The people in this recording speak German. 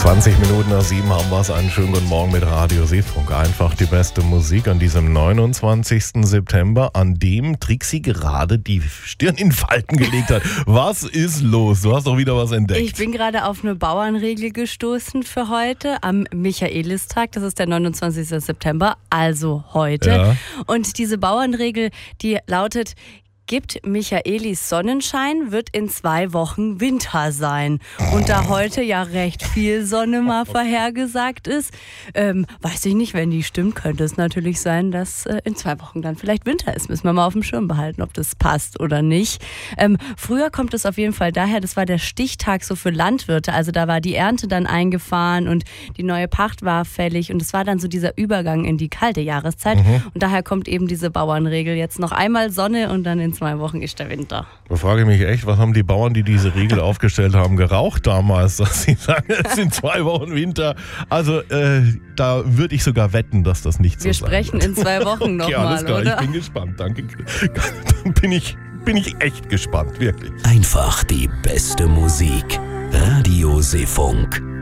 20 Minuten nach 7 haben wir es. Einen schönen guten Morgen mit Radio Seefunk. Einfach die beste Musik an diesem 29. September, an dem Trixi gerade die Stirn in Falten gelegt hat. Was ist los? Du hast doch wieder was entdeckt. Ich bin gerade auf eine Bauernregel gestoßen für heute am Michaelistag. Das ist der 29. September, also heute. Ja. Und diese Bauernregel, die lautet: Gibt Michaelis Sonnenschein, wird in 2 Wochen Winter sein. Und da heute ja recht viel Sonne mal vorhergesagt ist, weiß ich nicht, wenn die stimmt, könnte es natürlich sein, dass in 2 Wochen dann vielleicht Winter ist. Müssen wir mal auf dem Schirm behalten, ob das passt oder nicht. Früher kommt es auf jeden Fall daher, das war der Stichtag so für Landwirte. Also da war die Ernte dann eingefahren und die neue Pacht war fällig. Und es war dann so dieser Übergang in die kalte Jahreszeit. Und daher kommt eben diese Bauernregel. Jetzt noch einmal Sonne und dann in 2 Wochen ist der Winter. Da frage ich mich echt, was haben die Bauern, die diese Regel aufgestellt haben, geraucht damals, dass sie sagen, es sind 2 Wochen Winter. Also da würde ich sogar wetten, dass das nicht so Wir sein sprechen wird. in 2 Wochen Okay, nochmal, alles klar, oder? ich bin gespannt, danke. Bin ich echt gespannt, wirklich. Einfach die beste Musik. Radio Seefunk.